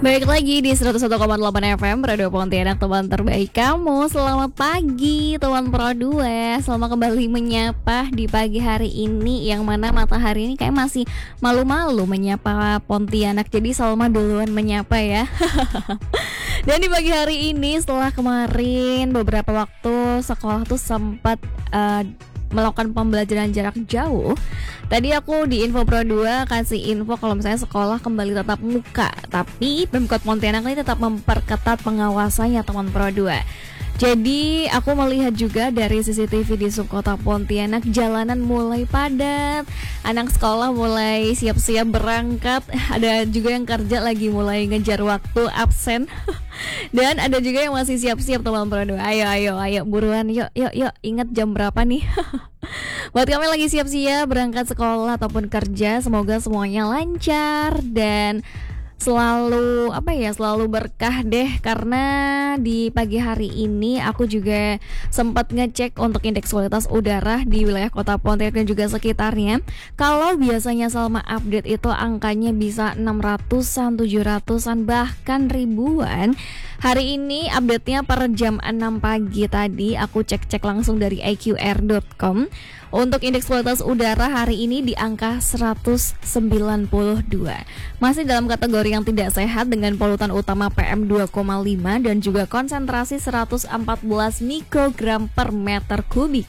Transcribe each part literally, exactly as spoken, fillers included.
Baik lagi di seratus satu koma delapan F M Radio Pontianak, teman terbaik kamu. Selamat pagi teman Pro dua. Selamat kembali menyapa di pagi hari ini, yang mana matahari ini kayak masih malu-malu menyapa Pontianak. Jadi Salma duluan menyapa ya. Dan di pagi hari ini, setelah kemarin beberapa waktu sekolah tuh sempat uh, melakukan pembelajaran jarak jauh. Tadi aku di Info Pro dua kasih info kalau misalnya sekolah kembali tatap muka, tapi Pemkot Pontianak ini tetap memperketat pengawasannya teman Pro dua. Jadi aku melihat juga dari C C T V di subkota Pontianak, jalanan mulai padat, anak sekolah mulai siap-siap berangkat, ada juga yang kerja lagi mulai ngejar waktu absen. Dan ada juga yang masih siap-siap teman Pro dua. Ayo ayo ayo buruan, yuk yuk yuk, ingat jam berapa nih? Buat kami lagi siap-siap berangkat sekolah ataupun kerja, semoga semuanya lancar dan selalu apa ya selalu berkah deh. Karena di pagi hari ini aku juga sempat ngecek untuk indeks kualitas udara di wilayah kota Pontianak dan juga sekitarnya. Kalau biasanya selama update itu angkanya bisa enam ratusan, tujuh ratusan, bahkan ribuan, hari ini update-nya per jam enam pagi tadi aku cek-cek langsung dari I Q R dot com. Untuk indeks kualitas udara hari ini di angka seratus sembilan puluh dua. Masih dalam kategori yang tidak sehat dengan polutan utama P M dua koma lima dan juga konsentrasi seratus empat belas mikrogram per meter kubik.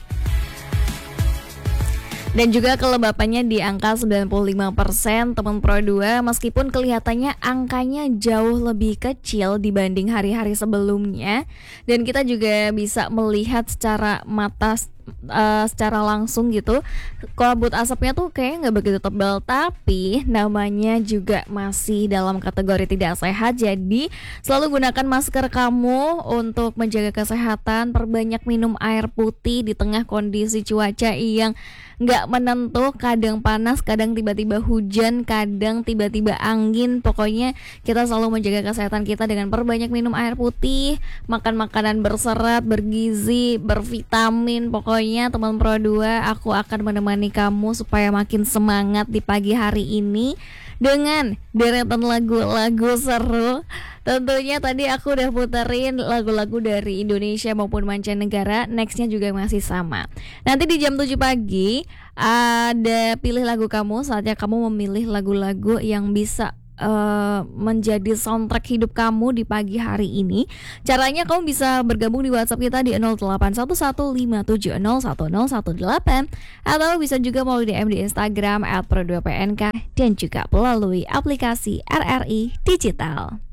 Dan juga kelembapannya di angka sembilan puluh lima persen teman Pro dua, meskipun kelihatannya angkanya jauh lebih kecil dibanding hari-hari sebelumnya. Dan kita juga bisa melihat secara mata uh, secara langsung gitu, kabut asapnya tuh kayaknya nggak begitu tebal, tapi namanya juga masih dalam kategori tidak sehat. Jadi selalu gunakan masker kamu untuk menjaga kesehatan, perbanyak minum air putih di tengah kondisi cuaca yang nggak menentu, kadang panas, kadang tiba-tiba hujan, kadang tiba-tiba angin. Pokoknya kita selalu menjaga kesehatan kita dengan perbanyak minum air putih, makan makanan berserat, bergizi, bervitamin. Pokoknya teman Pro dua, aku akan menemani kamu supaya makin semangat di pagi hari ini dengan deretan lagu-lagu seru. Tentunya tadi aku udah puterin lagu-lagu dari Indonesia maupun mancanegara. Nextnya juga masih sama. Nanti di jam tujuh pagi ada pilih lagu kamu. Saatnya kamu memilih lagu-lagu yang bisa Uh, menjadi soundtrack hidup kamu di pagi hari ini. Caranya kamu bisa bergabung di WhatsApp kita di nol delapan satu satu lima tujuh nol satu nol satu delapan, atau bisa juga melalui D M di Instagram at pro dua P N K dan juga melalui aplikasi R R I Digital.